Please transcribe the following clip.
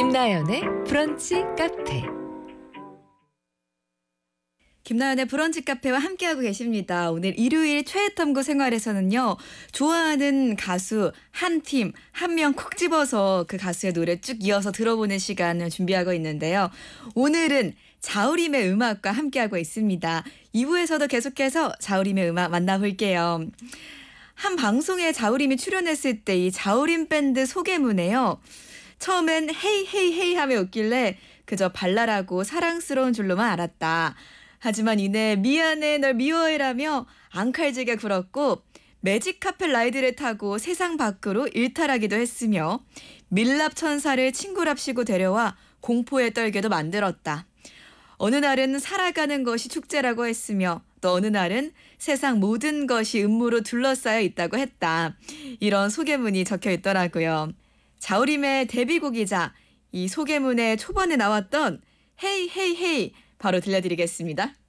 김나연의 브런치 카페. 김나연의 브런치 카페와 함께하고 계십니다. 오늘 일요일 최애탐구 생활에서는요. 좋아하는 가수 한 팀, 한 명 콕 집어서 그 가수의 노래 쭉 이어서 들어보는 시간을 준비하고 있는데요. 오늘은 자우림의 음악과 함께하고 있습니다. 2부에서도 계속해서 자우림의 음악 만나볼게요. 한 방송에 자우림이 출연했을 때 이 자우림 밴드 소개문에요. 처음엔 헤이 헤이 헤이 하며 웃길래 그저 발랄하고 사랑스러운 줄로만 알았다. 하지만 이내 미안해 널 미워해라며 앙칼지게 굴었고 매직 카펫 라이드를 타고 세상 밖으로 일탈하기도 했으며 밀랍 천사를 친구랍시고 데려와 공포에 떨게도 만들었다. 어느 날은 살아가는 것이 축제라고 했으며 또 어느 날은 세상 모든 것이 음모로 둘러싸여 있다고 했다. 이런 소개문이 적혀 있더라고요. 자우림의 데뷔곡이자 이 소개문의 초반에 나왔던 헤이 헤이 헤이 바로 들려드리겠습니다.